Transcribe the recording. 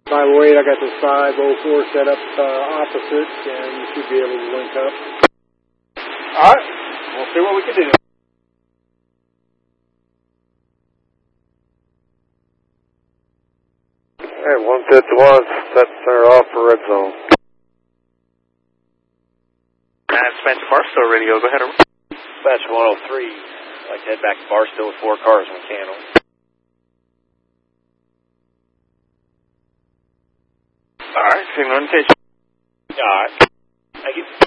508, I got the 504 set up opposite, and you should be able to link up. All right. We'll see what we can do. Hey, 151, set center off for red zone. Dispatch Barstow radio, go ahead. Dispatch 103, I'd like to head back to Barstow with 4 cars when we can. All right, signal indication. All right. Thank you.